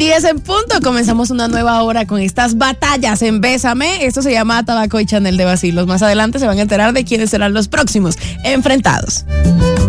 10 en punto. Comenzamos una nueva hora con estas batallas en Bésame. Esto se llama Tabaco y Chanel de Vacilos. Más adelante se van a enterar de quiénes serán los próximos enfrentados.